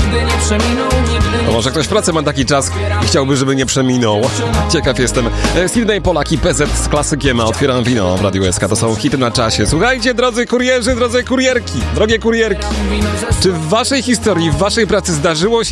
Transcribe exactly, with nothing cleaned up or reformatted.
To może ktoś w pracy ma taki czas i chciałby, żeby nie przeminął. Ciekaw jestem. Sydney Polak i P Z z klasykiem, a otwieram wino w Radiu S K. To są hity na czasie. Słuchajcie, drodzy kurierzy, drodzy kurierki, drogie kurierki. Czy w waszej historii, w waszej pracy zdarzyło się